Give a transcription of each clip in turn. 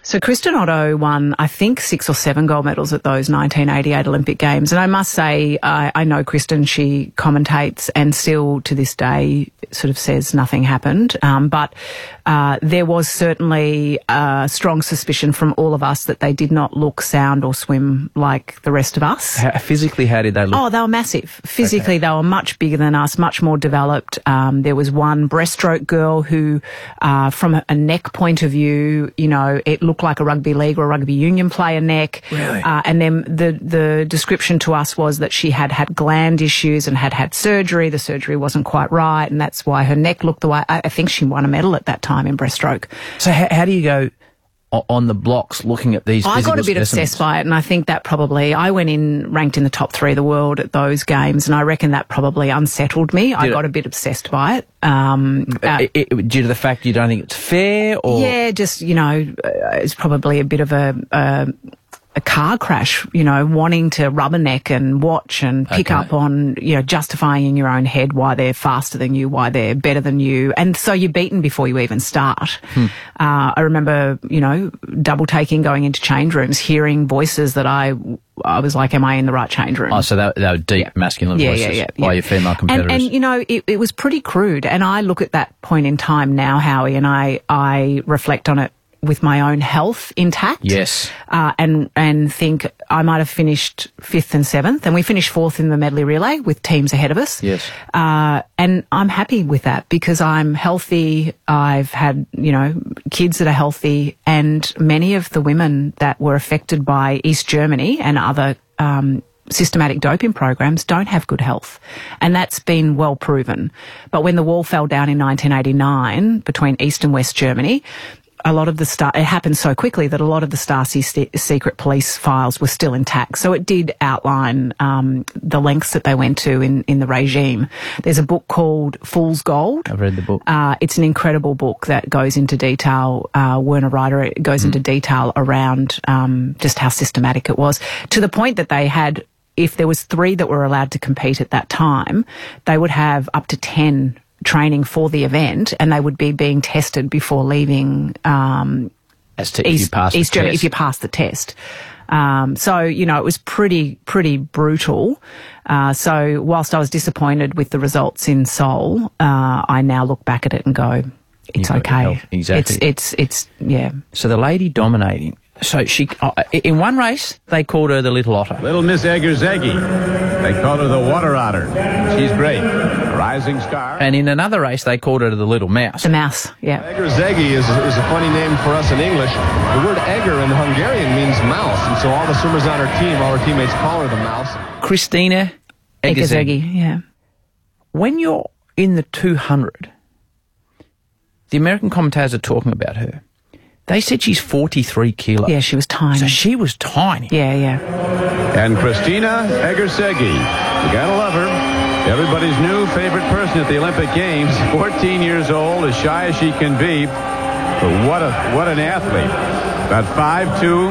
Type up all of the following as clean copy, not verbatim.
So Kristen Otto won, I think, 6 or 7 gold medals at those 1988 Olympic Games. And I must say, I know Kristen, she commentates and still to this day sort of says nothing happened. But there was certainly a strong suspicion from all of us that they did not look, sound or swim like the rest of us. Physically, how did they look? Oh, they were massive. Physically, They were much bigger than us, much more developed. There was one breaststroke girl who, from a neck point of view, you know, it looked like a rugby league or a rugby union player neck. Really? And then the description to us was that she had gland issues and had surgery. The surgery wasn't quite right, and that's why her neck looked the way. I think she won a medal at that time in breaststroke. So how do you go on the blocks looking at these physical I got a bit specimens? obsessed by it, and I think that probably, I went in ranked in the top 3 of the world at those games, and I reckon that probably unsettled me. I got a bit obsessed by it. Due to the fact you don't think it's fair? Or? Yeah, just, you know, it's probably a bit of a car crash, you know, wanting to rubberneck and watch and pick up on, you know, justifying in your own head why they're faster than you, why they're better than you. And so you're beaten before you even start. I remember, you know, double taking, going into change rooms, hearing voices that I was like, am I in the right change room? Oh, so they were deep masculine voices by your female competitors. And you know, it was pretty crude. And I look at that point in time now, Howie, and I reflect on it with my own health intact. Yes. And think I might have finished 5th and 7th, and we finished 4th in the medley relay with teams ahead of us. Yes. And I'm happy with that because I'm healthy. I've had, you know, kids that are healthy, and many of the women that were affected by East Germany and other systematic doping programs don't have good health. And that's been well proven. But when the wall fell down in 1989 between East and West Germany, a lot of it happened so quickly that a lot of the Stasi secret police files were still intact. So it did outline the lengths that they went to in the regime. There's a book called Fool's Gold. I've read the book. It's an incredible book that goes into detail. Werner Reiter goes into detail around just how systematic it was, to the point that they had, if there was 3 that were allowed to compete at that time, they would have up to 10 training for the event, and they would be being tested before leaving as to East Germany if you pass the test. So, you know, it was pretty brutal. So whilst I was disappointed with the results in Seoul, I now look back at it and go, it's okay. Exactly. It's yeah. So the lady dominating. So she, in one race, they called her the Little Otter. Little Miss Egersegi. They called her the Water Otter. She's great. A rising star. And in another race, they called her the Little Mouse. The Mouse, yeah. Egersegi is a funny name for us in English. The word Eger in Hungarian means mouse, and so all the swimmers on her team, all her teammates call her the Mouse. Christina Egersegi. Yeah. When you're in the 200, the American commentators are talking about her. They said she's 43 kilos. Yeah, she was tiny. So she was tiny. Yeah. And Christina Egersegi, you gotta love her. Everybody's new favorite person at the Olympic Games. 14 years old, as shy as she can be. But what an athlete. About 5'2",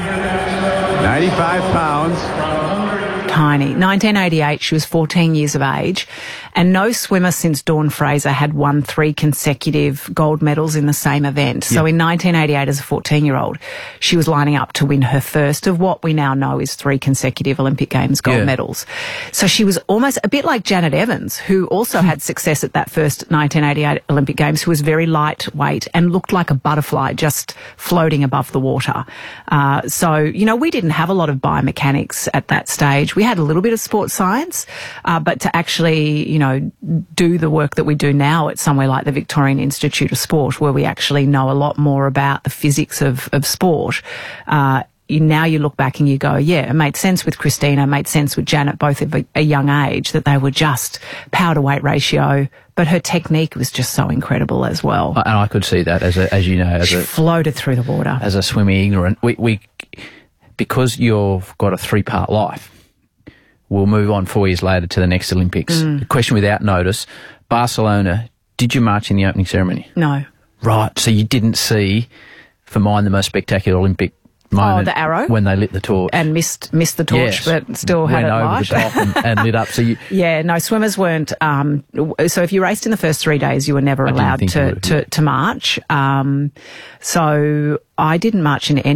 95 pounds. Tiny. 1988, she was 14 years of age, and no swimmer since Dawn Fraser had won 3 consecutive gold medals in the same event. So in 1988, as a 14-year-old, she was lining up to win her first of what we now know is 3 consecutive Olympic Games gold medals. So she was almost a bit like Janet Evans, who also had success at that first 1988 Olympic Games, who was very lightweight and looked like a butterfly just floating above the water. So, you know, we didn't have a lot of biomechanics at that stage. We had a little bit of sports science, but to actually, you know, do the work that we do now at somewhere like the Victorian Institute of Sport, where we actually know a lot more about the physics of sport, now you look back and you go, yeah, it made sense with Christina, it made sense with Janet, both at a young age, that they were just power to weight ratio, but her technique was just so incredible as well. And I could see that as you know, she floated through the water. As a swimming ignorant, we because you've got a 3-part life. We'll move on 4 years later to the next Olympics. A question without notice. Barcelona, did you march in the opening ceremony? No. Right, so you didn't see, for mine, the most spectacular Olympic moment. Oh, the arrow? When they lit the torch. And missed the torch, but still had it light. Went over the top and lit up. So yeah, no, swimmers weren't. So if you raced in the first 3 days, you were never allowed to march. So I didn't march in any